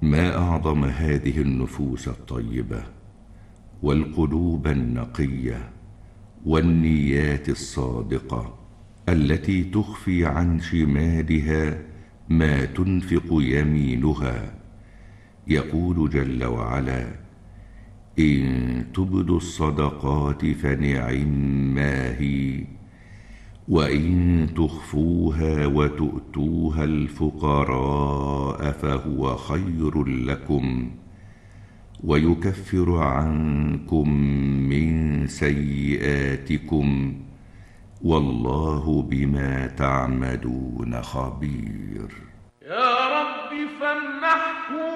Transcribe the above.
ما أعظم هذه النفوس الطيبة والقلوب النقية والنيات الصادقة التي تخفي عن شمالها ما تنفق يمينها. يقول جل وعلا: إن تبدوا الصدقات فنعما هي، وإن تخفوها وتؤتوها الفقراء فهو خير لكم ويكفر عنكم من سيئاتكم والله بما تعملون خبير. يا رب فامنحه